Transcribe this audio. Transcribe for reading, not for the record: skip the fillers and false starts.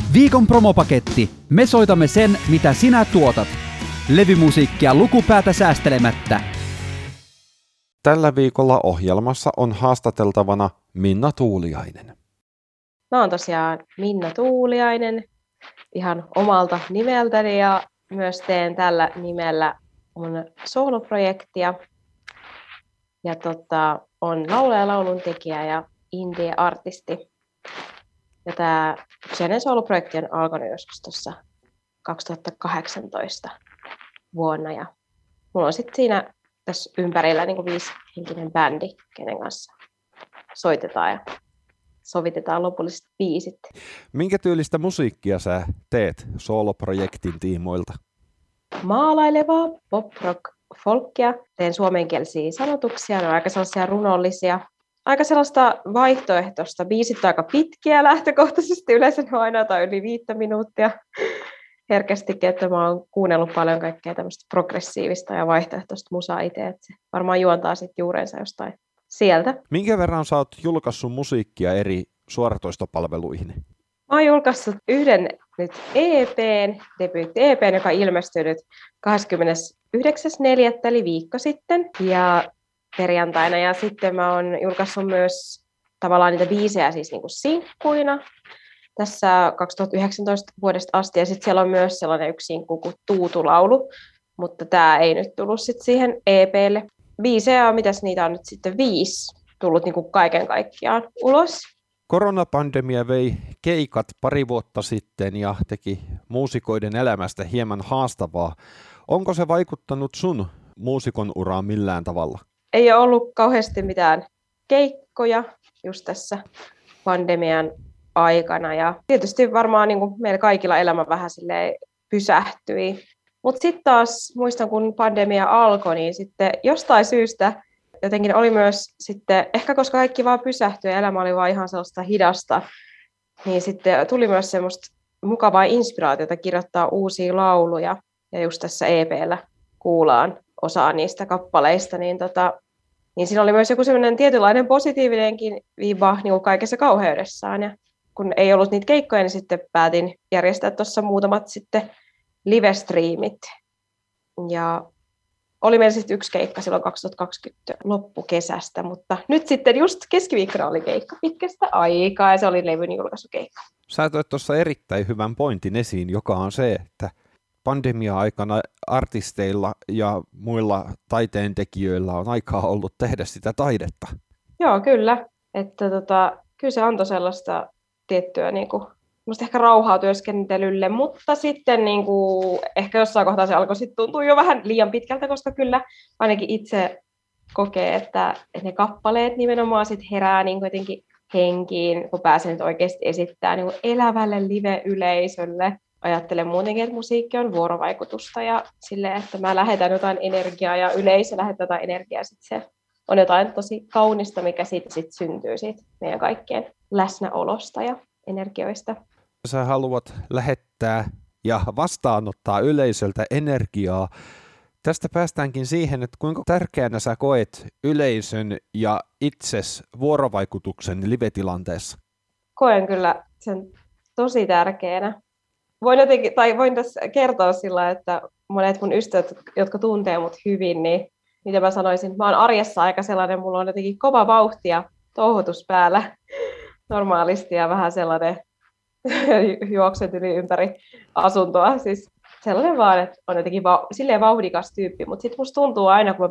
Viikon promopaketti. Me soitamme sen, mitä sinä tuotat. Levymusiikkia lukupäätä säästelemättä. Tällä viikolla ohjelmassa on haastateltavana Minna Tuuliainen. Mä oon tosiaan Minna Tuuliainen ihan omalta nimeltäni ja myös teen tällä nimellä mun sooloprojektia. Ja on laulaja, lauluntekijä ja indie-artisti. Ja tää kyseinen sooloprojekti on alkanut joskus tuossa 2018 vuonna. Ja mulla on sitten siinä tässä ympärillä niin kuin 5-henkinen bändi, kenen kanssa soitetaan ja sovitetaan lopulliset biisit. Minkä tyylistä musiikkia sä teet sooloprojektin tiimoilta? Maalailevaa pop-rock folkia. Teen suomenkielisiä sanotuksia, ne on aika sellaisia runollisia. Aika sellaista vaihtoehtoista. Biisit on aika pitkiä lähtökohtaisesti, yleensä ne on aina tai yli 5 minuuttia. Herkästikin, että mä oon kuunnellut paljon kaikkea tämmöistä progressiivista ja vaihtoehtoista musaa itse, että se varmaan juontaa sitten juurensa jostain sieltä. Minkä verran sä oot julkaissut musiikkia eri suoratoistopalveluihin? Mä oon julkaissut yhden nyt EP:n, debyytti-EP:n, joka ilmestyi nyt 29.4. eli viikko sitten ja perjantaina. Ja sitten mä oon julkaissut myös tavallaan niitä biisejä siis niin kuin sinkkuina tässä 2019 vuodesta asti. Ja sitten siellä on myös sellainen yksi sinkku kuin Tuutulaulu, mutta tää ei nyt tullut sitten siihen EP:lle. Biisejä, mitäs niitä on nyt sitten 5 tullut niin kuin kaiken kaikkiaan ulos. Koronapandemia vei keikat pari vuotta sitten ja teki muusikoiden elämästä hieman haastavaa. Onko se vaikuttanut sun muusikon uraan millään tavalla? Ei ole ollut kauheasti mitään keikkoja just tässä pandemian aikana. Ja tietysti varmaan niin kuin meillä kaikilla elämä vähän silleen pysähtyi. Mutta sitten taas muistan, kun pandemia alkoi, niin sitten jostain syystä jotenkin oli myös sitten, ehkä koska kaikki vaan pysähtyi ja elämä oli vaan ihan sellaista hidasta, niin sitten tuli myös semmoista mukavaa inspiraatiota kirjoittaa uusia lauluja. Ja just tässä EP:llä kuullaan osaa niistä kappaleista, niin siinä oli myös joku semmoinen tietynlainen positiivinenkin viiva niin kuin kaikessa kauheudessaan. Ja kun ei ollut niitä keikkoja, niin sitten päätin järjestää tuossa muutamat sitten live-striimit. Ja oli meillä sitten yksi keikka silloin 2020 loppukesästä, mutta nyt sitten just keskiviikkona oli keikka pitkästä aikaa ja se oli levyn julkaisukeikka. Sä toit tuossa erittäin hyvän pointin esiin, joka on se, että pandemia-aikana artisteilla ja muilla taiteentekijöillä on aikaa ollut tehdä sitä taidetta. Joo, kyllä. Että kyllä se antoi sellaista tiettyä ehkä rauhaa työskentelylle, mutta sitten ehkä jossain kohtaa se alkoi sitten tuntua jo vähän liian pitkältä, koska kyllä ainakin itse kokee, että ne kappaleet nimenomaan sit herää jotenkin henkiin, kun pääsen nyt oikeasti esittämään elävälle live-yleisölle. Ajattelen muutenkin, että musiikki on vuorovaikutusta ja silleen, että mä lähetän jotain energiaa ja yleisö lähettää jotain energiaa. Sitten se on jotain tosi kaunista, mikä siitä sit syntyy siitä meidän kaikkien läsnäolosta ja energioista. Sä haluat lähettää ja vastaanottaa yleisöltä energiaa. Tästä päästäänkin siihen, että kuinka tärkeänä sä koet yleisön ja itses vuorovaikutuksen live-tilanteessa? Koen kyllä sen tosi tärkeänä. Voin tässä kertoa sillä, että monet mun ystävät, jotka tuntee mut hyvin, niin mitä mä sanoisin, mä oon arjessa aika sellainen, mulla on jotenkin kova vauhti ja touhotus päällä normaalisti ja vähän sellainen juokset yli ympäri asuntoa. Siis sellainen vaan, että on jotenkin silleen vauhdikas tyyppi, mutta sitten musta tuntuu aina, kun mä